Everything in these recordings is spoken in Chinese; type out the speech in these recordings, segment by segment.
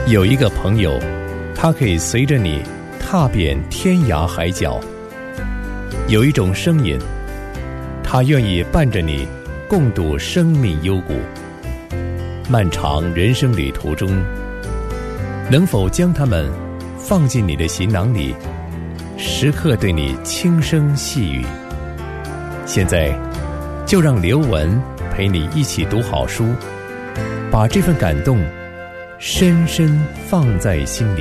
有一个朋友，他可以随着你踏遍天涯海角；有一种声音，他愿意伴着你共度生命幽谷。漫长人生旅途中，能否将它们放进你的行囊里，时刻对你轻声细语？现在就让刘文陪你一起读好书，把这份感动深深放在心里。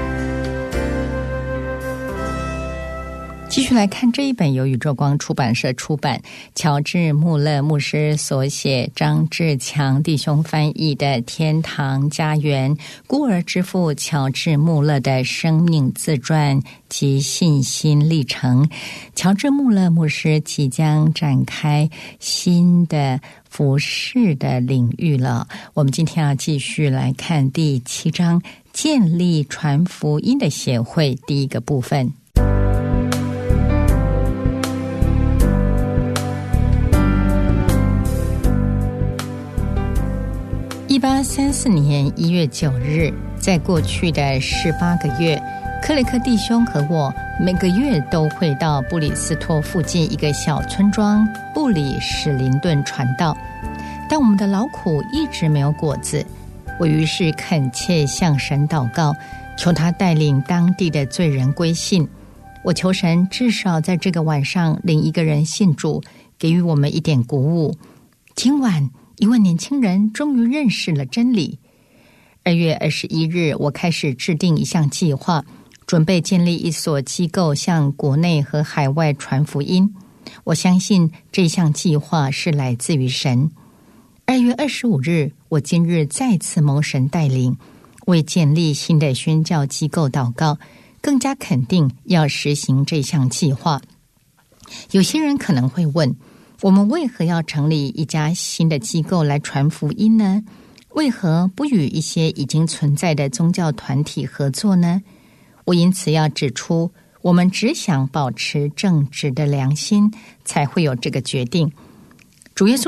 继续来看这一本由宇宙光出版社出版，乔治穆勒牧师所写，张志强弟兄翻译的《天堂家园》，孤儿之父乔治穆勒的生命自传及信心历程。乔治穆勒牧师即将展开新的服事的领域了。我们今天要继续来看第7章，建立传福音的协会，第一个部分。1834年1月9日，在过去的18个月，克雷克弟兄和我每个月都会到布里斯托附近一个小村庄布里史林顿传道，但我们的劳苦一直没有果子。我于是恳切向神祷告，求他带领当地的罪人归信。我求神至少在这个晚上领一个人信主，给予我们一点鼓舞。今晚一位年轻人终于认识了真理。2月21日，我开始制定一项计划，准备建立一所机构向国内和海外传福音。我相信这项计划是来自于神。2月25日，我今日再次蒙神带领，为建立新的宣教机构祷告，更加肯定要实行这项计划。有些人可能会问，我们为何要成立一家新的机构来传福音呢？为何不与一些已经存在的宗教团体合作呢？我因此要指出，我们只想保持正直的良心，才会有这个决定。主耶稣